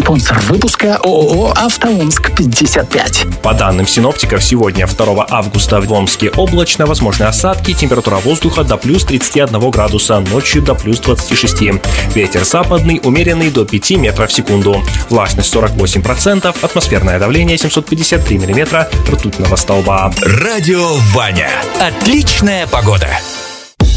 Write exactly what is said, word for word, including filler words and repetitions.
Спонсор выпуска ООО «АвтоОмск пятьдесят пять». По данным синоптиков, сегодня, второго августа, в Омске облачно, возможны осадки, температура воздуха до плюс тридцати одного градуса, ночью до плюс двадцати шести. Ветер западный, умеренный до пяти метров в секунду. Влажность сорок восемь процентов, атмосферное давление семьсот пятьдесят три миллиметра ртутного столба. Радио Ваня. Отличная погода.